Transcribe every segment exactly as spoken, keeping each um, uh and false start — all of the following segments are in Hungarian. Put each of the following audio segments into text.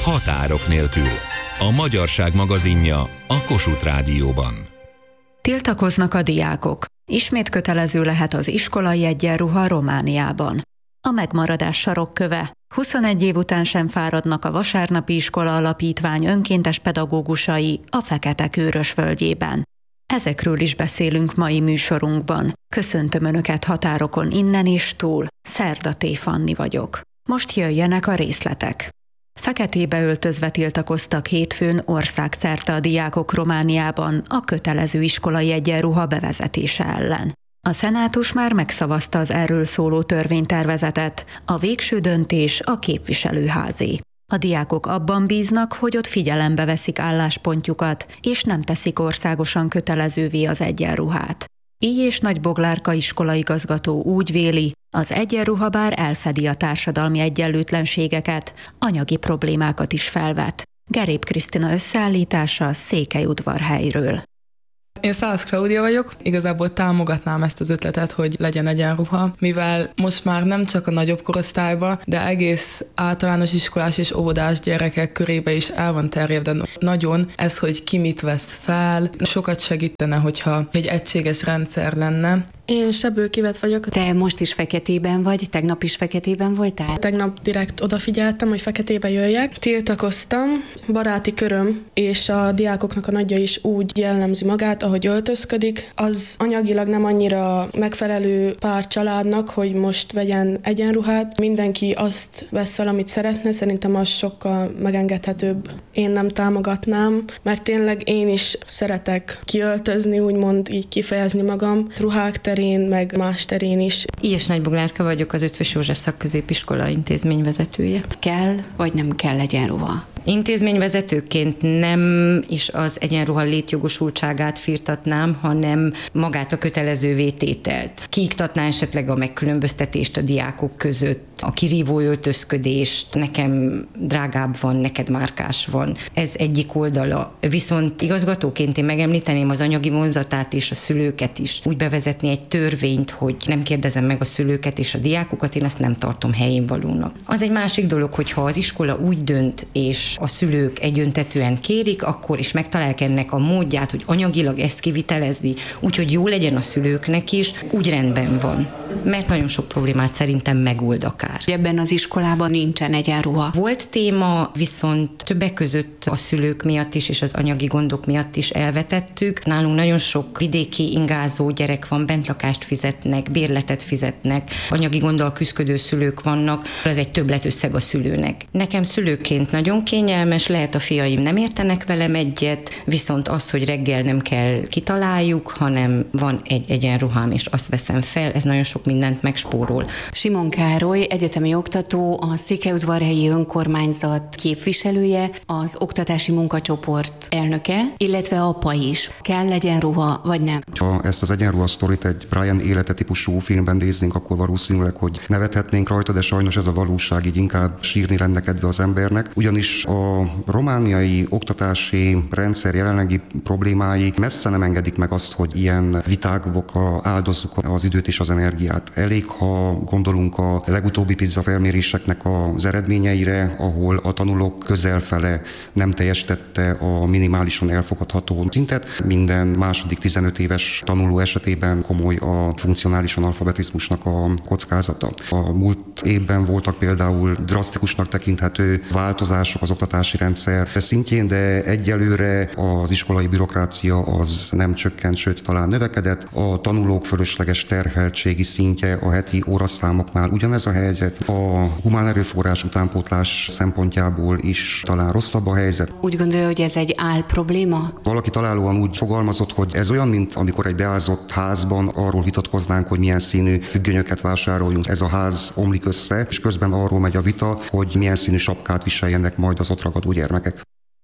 Határok nélkül. A Magyarság magazinja a Kossuth Rádióban. Tiltakoznak a diákok. Ismét kötelező lehet az iskolai egyenruha Romániában. A megmaradás sarokköve. huszonegy év után sem fáradnak a Vasárnapi Iskola Alapítvány önkéntes pedagógusai a Fekete-Kőrös völgyében. Ezekről is beszélünk mai műsorunkban. Köszöntöm Önöket határokon innen és túl. Szerda T. Fanni vagyok. Most jöjjenek a részletek. Feketébe öltözve tiltakoztak hétfőn országszerte a diákok Romániában a kötelező iskolai egyenruha bevezetése ellen. A szenátus már megszavazta az erről szóló törvénytervezetet, a végső döntés a képviselőházé. A diákok abban bíznak, hogy ott figyelembe veszik álláspontjukat, és nem teszik országosan kötelezővé az egyenruhát. Így és Nagyboglárka iskolaigazgató úgy véli, az egyenruha bár elfedi a társadalmi egyenlőtlenségeket, anyagi problémákat is felvet. Gerép Krisztina összeállítása Székelyudvarhelyről. Én Szász Klaudia vagyok, igazából támogatnám ezt az ötletet, hogy legyen egyenruha, mivel most már nem csak a nagyobb korosztályban, de egész általános iskolás és óvodás gyerekek körébe is el van terjedve nagyon ez, hogy ki mit vesz fel. Sokat segítene, hogyha egy egységes rendszer lenne. Én Sebő Kivet vagyok. Te most is feketében vagy, tegnap is feketében voltál? Tegnap direkt odafigyeltem, hogy feketébe jöjjek. Tiltakoztam, baráti köröm és a diákoknak a nagyja is úgy jellemzi magát, ahogy öltözködik. Az anyagilag nem annyira megfelelő pár családnak, hogy most vegyen egyenruhát. Mindenki azt vesz fel, amit szeretne, szerintem az sokkal megengedhetőbb. Én nem támogatnám, mert tényleg én is szeretek kiöltözni, úgymond így kifejezni magam. Ruhák terén, meg más terén is. Ilyes Nagyboglárka vagyok, az Eötvös József Szakközépiskola intézményvezetője. Kell, vagy nem kell egyenruha? Intézményvezetőként nem is az egyenruha létjogosultságát firtatnám, hanem magát a kötelezővé tételt. Kiiktatná esetleg a megkülönböztetést a diákok között, a kirívó öltözködést, nekem drágább van, neked márkás van. Ez egyik oldala. Viszont igazgatóként én megemlíteném az anyagi vonzatát és a szülőket is. Úgy bevezetni egy törvényt, hogy nem kérdezem meg a szülőket és a diákokat, én ezt nem tartom helyén valónak. Az egy másik dolog, hogyha az iskola úgy dönt, és a szülők egyöntetűen kérik, akkor is megtalálják ennek a módját, hogy anyagilag ezt kivitelezni, úgyhogy jó legyen a szülőknek is, úgy rendben van. Mert nagyon sok problémát szerintem megold akár. Ebben az iskolában nincsen egyenruha. Volt téma, viszont többek között a szülők miatt is, és az anyagi gondok miatt is elvetettük. Nálunk nagyon sok vidéki ingázó gyerek van, bentlakást fizetnek, bérletet fizetnek, anyagi gonddal küzdködő szülők vannak, az egy többletösszeg a szülőnek. Nekem szülőként nagyon kényelmes, lehet a fiaim nem értenek velem egyet, viszont az, hogy reggel nem kell kitaláljuk, hanem van egy egyenruhám, és azt veszem fel, ez nagyon sok mindent megspórol. Simon Károly, egyetemi oktató, a Székelyudvarhelyi önkormányzat képviselője, az oktatási munkacsoport elnöke, illetve apa is. Kell egyenruha, vagy nem? Ha ezt az egyenruha sztorit egy Brian élete típusú filmben néznénk, akkor valószínűleg, hogy nevethetnénk rajta, de sajnos ez a valóság, így inkább sírni lenne kedve az embernek. Ugyanis a romániai oktatási rendszer jelenlegi problémái messze nem engedik meg azt, hogy ilyen vitákba áldozzuk az időt és az energiát. Elég, ha gondolunk a legutóbbi PISA felméréseknek az eredményeire, ahol a tanulók közelfele nem teljesítette a minimálisan elfogadható szintet. Minden második tizenöt éves tanuló esetében komoly a funkcionális analfabetizmusnak a kockázata. A múlt évben voltak például drasztikusnak tekinthető változások az oktatási rendszer szintjén, de egyelőre az iskolai bürokrácia az nem csökkent, sőt talán növekedett. A tanulók fölösleges terheltségi szintje a heti óraszámoknál ugyanez a helyzet. A humán erőforrás utánpótlás szempontjából is talán rosszabb a helyzet. Úgy gondolja, hogy ez egy álprobléma? Valaki találóan úgy fogalmazott, hogy ez olyan, mint amikor egy beázott házban arról vitatkoznánk, hogy milyen színű függönyöket vásároljunk. Ez a ház omlik össze, és közben arról megy a vita, hogy milyen színű sapkát viseljenek majd az ott ragadó gyermekek.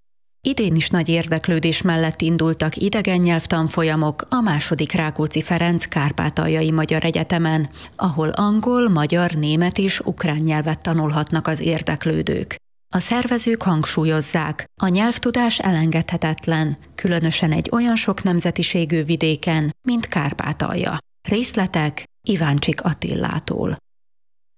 Idén is nagy érdeklődés mellett indultak idegen nyelvtanfolyamok a második Rákóczi Ferenc Kárpátaljai Magyar Egyetemen, ahol angol, magyar, német és ukrán nyelvet tanulhatnak az érdeklődők. A szervezők hangsúlyozzák, a nyelvtudás elengedhetetlen, különösen egy olyan sok nemzetiségű vidéken, mint Kárpátalja. Részletek Iváncsik Attillától.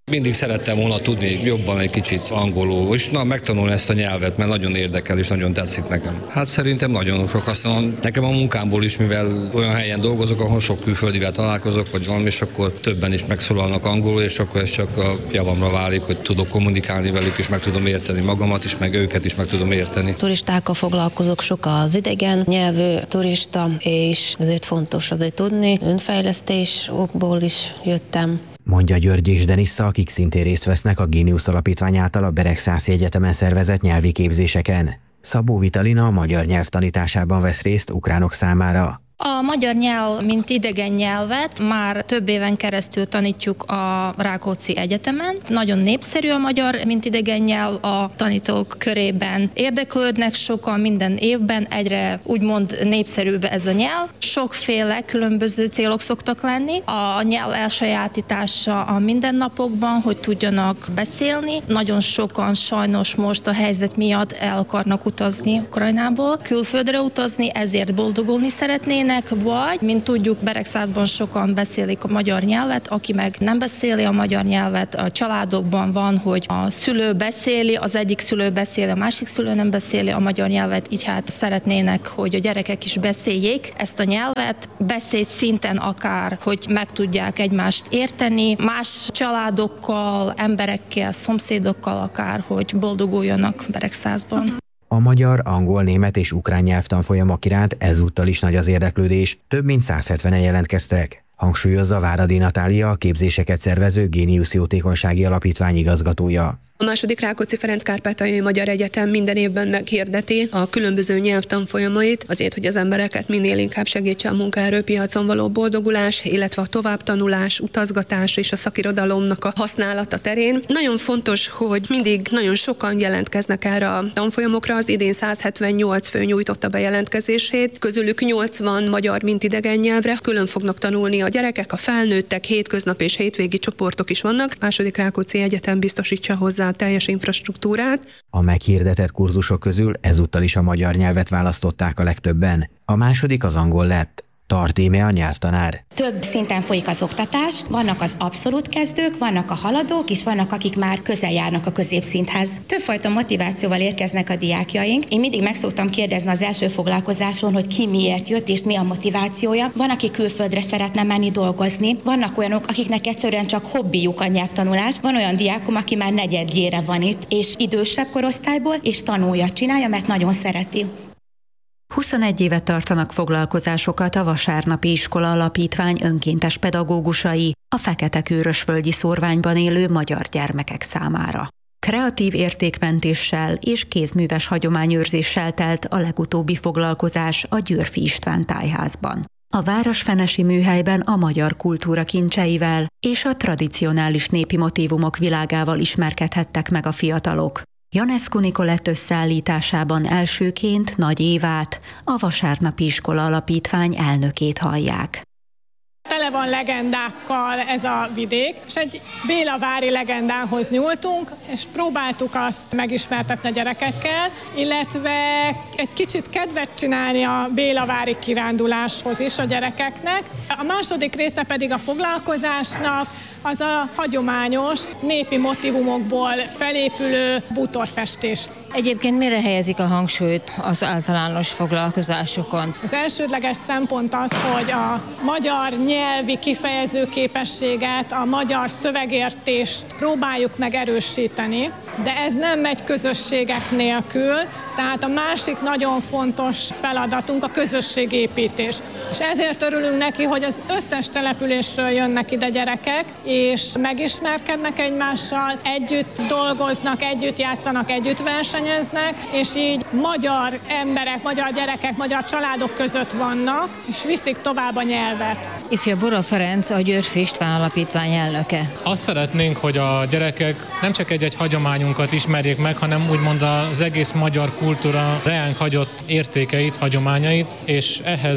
Mindig szerettem volna tudni jobban egy kicsit angolul, és na, megtanulni ezt a nyelvet, mert nagyon érdekel és nagyon tetszik nekem. Hát szerintem nagyon sok haszon. Nekem a munkámból is, mivel olyan helyen dolgozok, ahol sok külföldivel találkozok, vagy valami, és akkor többen is megszólalnak angolul, és akkor ez csak a javamra válik, hogy tudok kommunikálni velük, és meg tudom érteni magamat is, meg őket is meg tudom érteni. Turistákkal foglalkozok, sok az idegen nyelvű turista, és ezért fontos azért tudni. Önfejlesztés okból is jöttem. Mondja György és Denissa, akik szintén részt vesznek a Géniusz Alapítvány által a Beregszászi Egyetemen szervezett nyelvi képzéseken. Szabó Vitalina a magyar nyelv tanításában vesz részt ukránok számára. A magyar nyelv, mint idegen nyelvet már több éven keresztül tanítjuk a Rákóczi Egyetemen. Nagyon népszerű a magyar, mint idegen nyelv a tanítók körében. Érdeklődnek sokan minden évben, egyre úgymond népszerűbb ez a nyelv. Sokféle különböző célok szoktak lenni. A nyelv elsajátítása a mindennapokban, hogy tudjanak beszélni. Nagyon sokan sajnos most a helyzet miatt el akarnak utazni Ukrajnából, külföldre utazni, ezért boldogulni szeretnének, vagy, mint tudjuk, Beregszászban sokan beszélik a magyar nyelvet, aki meg nem beszéli a magyar nyelvet, a családokban van, hogy a szülő beszéli, az egyik szülő beszéli, a másik szülő nem beszéli a magyar nyelvet, így hát szeretnének, hogy a gyerekek is beszéljék ezt a nyelvet, beszéd szinten akár, hogy meg tudják egymást érteni, más családokkal, emberekkel, szomszédokkal akár, hogy boldoguljanak Beregszászban. A magyar, angol, német és ukrán nyelvtanfolyamok iránt ezúttal is nagy az érdeklődés, több mint száz hetvenen jelentkeztek. Hangsúlyozza Váradi Natália, a képzéseket szervező Géniusz Jótékonysági Alapítvány igazgatója. A második Rákóczi Ferenc Kárpátaljai Magyar Egyetem minden évben meghirdeti a különböző nyelvtanfolyamait, azért, hogy az embereket minél inkább segítse a munkaerőpiacon való boldogulás, illetve a továbbtanulás, utazgatás és a szakirodalomnak a használata terén. Nagyon fontos, hogy mindig nagyon sokan jelentkeznek erre a tanfolyamokra. Az idén száz hetvennyolc fő nyújtotta be jelentkezését, közülük nyolcvan magyar, mint idegen nyelvre. Külön fognak tanulni a gyerekek, a felnőttek, hétköznap és hétvégi csoportok is vannak. A második Rákóczi Egyetem biztosítsa hozzá a teljes infrastruktúrát. A meghirdetett kurzusok közül ezúttal is a magyar nyelvet választották a legtöbben. A második az angol lett. Tart íme a nyelvtanár. Több szinten folyik az oktatás, vannak az abszolút kezdők, vannak a haladók, és vannak, akik már közel járnak a középszinthez. Többfajta motivációval érkeznek a diákjaink. Én mindig meg szoktam kérdezni az első foglalkozáson, hogy ki miért jött és mi a motivációja. Van, aki külföldre szeretne menni dolgozni, vannak olyanok, akiknek egyszerűen csak hobbijuk a nyelvtanulás. Van olyan diákom, aki már negyedjére van itt, és idősebb korosztályból, és tanulja, csinálja, mert nagyon szereti. huszonegy éve tartanak foglalkozásokat a Vasárnapi Iskola Alapítvány önkéntes pedagógusai a Fekete-Kőrösvölgyi szórványban élő magyar gyermekek számára. Kreatív értékmentéssel és kézműves hagyományőrzéssel telt a legutóbbi foglalkozás a Győrfi István tájházban. A városfenesi műhelyben a magyar kultúra kincseivel és a tradicionális népi motívumok világával ismerkedhettek meg a fiatalok. Janescu Nikolett összeállításában elsőként Nagy Évát, a Vasárnapi Iskola Alapítvány elnökét hallják. Tele van legendákkal ez a vidék, és egy bélavári legendához nyúltunk, és próbáltuk azt megismertetni a gyerekekkel, illetve egy kicsit kedvet csinálni a bélavári kiránduláshoz is a gyerekeknek. A második része pedig a foglalkozásnak az a hagyományos népi motívumokból felépülő bútorfestés. Egyébként mire helyezik a hangsúlyt az általános foglalkozásokon? Az elsődleges szempont az, hogy a magyar nyelvi kifejező képességet, a magyar szövegértést próbáljuk meg erősíteni, de ez nem megy közösségek nélkül, tehát a másik nagyon fontos feladatunk a közösségépítés. És ezért örülünk neki, hogy az összes településről jönnek ide gyerekek, és megismerkednek egymással, együtt dolgoznak, együtt játszanak, együtt versenyeznek, és így magyar emberek, magyar gyerekek, magyar családok között vannak, és viszik tovább a nyelvet. Ifja Bora Ferenc, a Győrfi István Alapítvány elnöke. Azt szeretnénk, hogy a gyerekek nem csak egy-egy hagyományunkat ismerjék meg, hanem úgymond az egész magyar kultúra reánk hagyott értékeit, hagyományait, és ehhez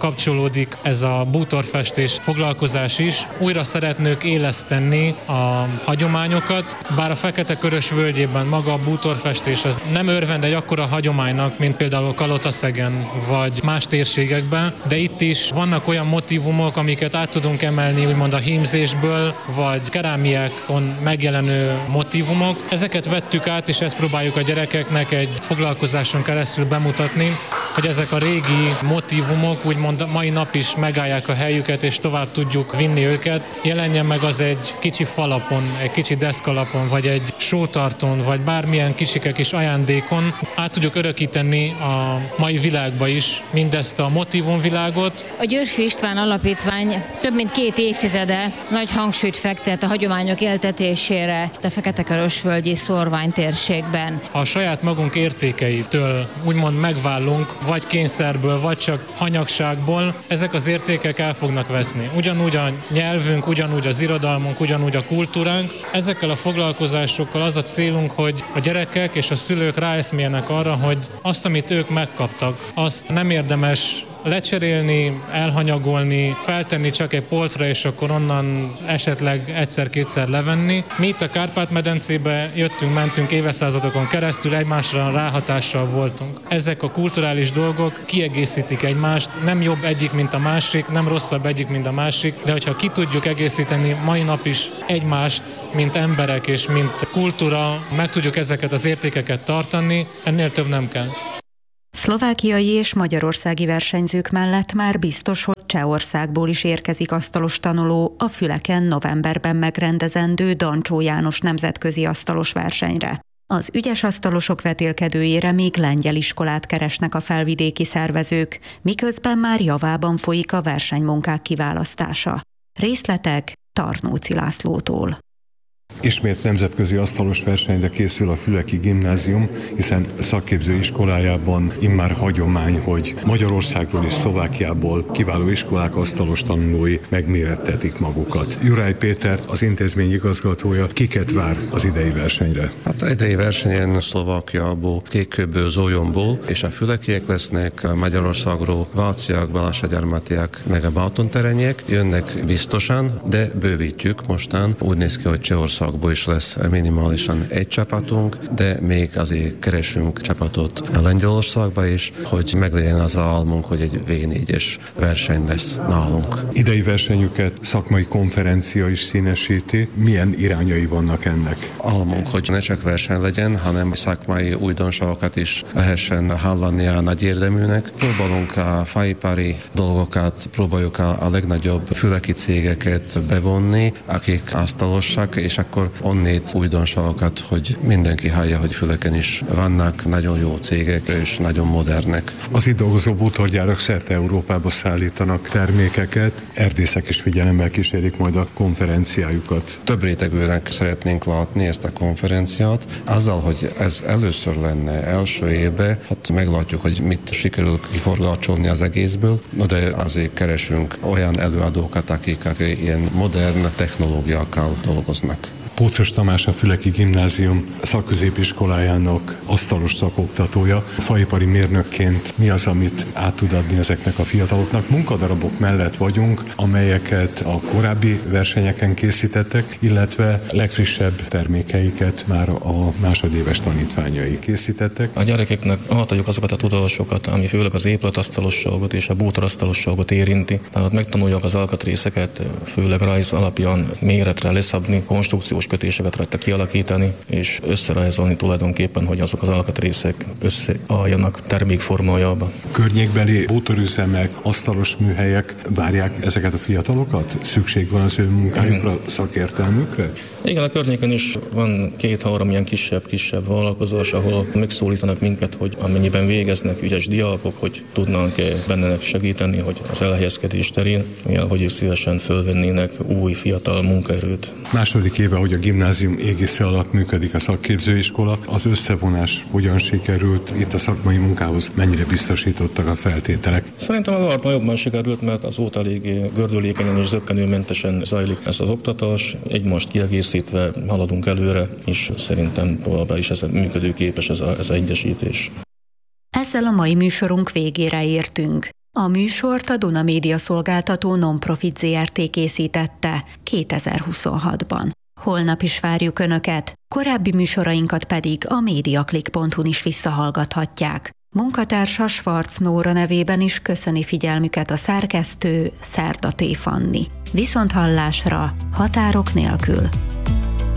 kapcsolódik ez a bútorfestés foglalkozás is. Újra szeretnünk éleszteni a hagyományokat, bár a Fekete-Körös völgyében maga a bútorfestés az nem örvend egy akkora hagyománynak, mint például Kalotaszegen vagy más térségekben, de itt is vannak olyan motívumok, amiket át tudunk emelni úgymond a hímzésből, vagy kerámiákon megjelenő motívumok. Ezeket vettük át, és ezt próbáljuk a gyerekeknek egy foglalkozáson keresztül bemutatni, hogy ezek a régi motívumok úgymond mai nap is megállják a helyüket, és tovább tudjuk vinni őket. Jelenjen meg az egy kicsi falapon, egy kicsi deszkalapon, vagy egy sótarton, vagy bármilyen kicsike kis ajándékon. Át tudjuk örökíteni a mai világba is mindezt a motívumvilágot. A Györffy István Alapítvány több mint két évtizede nagy hangsúlyt fektet a hagyományok éltetésére a Fekete-Körös-völgyi szórványtérségben. Ha a saját magunk értékeitől úgymond megválunk, vagy kényszerből, vagy csak hanyagságból, ezek az értékek el fognak veszni. Ugyanúgy a nyelvünk, ugyanúgy az irodalmunk, ugyanúgy a kultúránk. Ezekkel a foglalkozásokkal az a célunk, hogy a gyerekek és a szülők ráeszméljenek arra, hogy azt, amit ők megkaptak, azt nem érdemes lecserélni, elhanyagolni, feltenni csak egy polcra, és akkor onnan esetleg egyszer-kétszer levenni. Mi itt a Kárpát-medencébe jöttünk, mentünk éveszázadokon keresztül, egymásra ráhatással voltunk. Ezek a kulturális dolgok kiegészítik egymást, nem jobb egyik, mint a másik, nem rosszabb egyik, mint a másik, de hogyha ki tudjuk egészíteni mai nap is egymást, mint emberek és mint kultúra, meg tudjuk ezeket az értékeket tartani, ennél több nem kell. Szlovákiai és magyarországi versenyzők mellett már biztos, hogy Csehországból is érkezik asztalos tanuló a Füleken novemberben megrendezendő Dancsó János nemzetközi asztalos versenyre. Az ügyes asztalosok vetélkedőjére még lengyel iskolát keresnek a felvidéki szervezők, miközben már javában folyik a versenymunkák kiválasztása. Részletek Tarnóci Lászlótól. Ismét nemzetközi asztalos versenyre készül a Füleki Gimnázium, hiszen szakképző iskolájában immár hagyomány, hogy Magyarországról és Szlovákiából kiváló iskolák asztalos tanulói megmérettetik magukat. Jurály Péter, az intézmény igazgatója, kiket vár az idei versenyre? Hát az idei versenyen Szlovákiából, Kékkőből, Zólyomból és a fülekiek lesznek, Magyarországról Váciák, Balassagyarmatiák, meg a Balatonterenyiek jönnek biztosan, de bővítjük mostan. Úgy néz ki, hogy Csehországból is lesz minimálisan egy csapatunk, de még azért keresünk csapatot a Lengyelországba is, hogy meglegyen az álmunk, hogy egy vé négyes verseny lesz nálunk. Idei versenyüket szakmai konferencia is színesíti. Milyen irányai vannak ennek? Álmunk, hogy ne csak verseny legyen, hanem szakmai újdonságokat is lehessen hallani a nagy érdeműnek. Próbálunk a faipari dolgokat, próbáljuk a, a legnagyobb füleki cégeket bevonni, akik asztalosak, és akkor onnét újdonságokat, hogy mindenki hallja, hogy Füleken is vannak nagyon jó cégek, és nagyon modernek. Az itt dolgozó bútorgyárak szerte Európába szállítanak termékeket, erdészek is figyelemmel kísérik majd a konferenciájukat. Több rétegűnek szeretnénk látni ezt a konferenciát. Azzal, hogy ez először lenne első évben, hát meglátjuk, hogy mit sikerül kiforgácsolni az egészből, no, de azért keresünk olyan előadókat, akik, akik ilyen modern technológiákkal dolgoznak. Pócos Tamás, a Füleki Gimnázium szakközépiskolájának asztalos szakoktatója. Faipari mérnökként mi az, amit át tud adni ezeknek a fiataloknak? Munkadarabok mellett vagyunk, amelyeket a korábbi versenyeken készítettek, illetve legfrissebb termékeiket már a másodéves tanítványai készítettek. A gyerekeknek átadjuk azokat a tudásokat, ami főleg az épületasztalosságot és a bútorasztalosságot érinti. Tehát megtanulják az alkatrészeket, főleg rajz alapján méretre leszabni, konstrukciós kötéseket rajta kialakítani, és összerajzolni tulajdonképpen, hogy azok az alkatrészek összeálljanak termékformájába. Környékbeli bútorüzemek, asztalos műhelyek várják ezeket a fiatalokat? Szükség van az ő munkájukra, szakértelmükre? Igen, a környéken is van két-három ilyen kisebb-kisebb vállalkozás, ahol megszólítanak minket, hogy amennyiben végeznek ügyes diákok, hogy tudnánk-e bennenek segíteni, hogy az elhelyezkedés terén, mivel hogy szívesen fölvennének új fiatal munkaerőt. Második éve, hogy a gimnázium égisze alatt működik a szakképzőiskola, az összevonás hogyan sikerült, itt a szakmai munkához mennyire biztosítottak a feltételek? Szerintem az arra jobban sikerült, mert azóta eléggé gördülékenyen és zökkenőmentesen zajlik ez az oktatás, egymást kiegészítve haladunk előre, és szerintem továbbá is ez működőképes ez az egyesítés. Ezzel a mai műsorunk végére értünk. A műsort a Duna Média Szolgáltató Non-Profit zé er té készítette kétezer-huszonhatban. Holnap is várjuk Önöket, korábbi műsorainkat pedig a mediaclick pont hu-n is visszahallgathatják. Munkatársa Schwarz Nóra nevében is köszöni figyelmüket a szerkesztő Szerda T. Fanni. Viszonthallásra, határok nélkül!